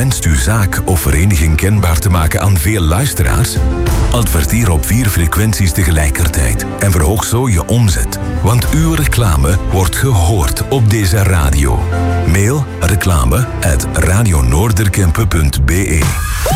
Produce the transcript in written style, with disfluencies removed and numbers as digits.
wenst uw zaak of vereniging kenbaar te maken aan veel luisteraars? Adverteer op 4 frequenties tegelijkertijd en verhoog zo je omzet. Want uw reclame wordt gehoord op deze radio. Mail reclame@radionoorderkempen.be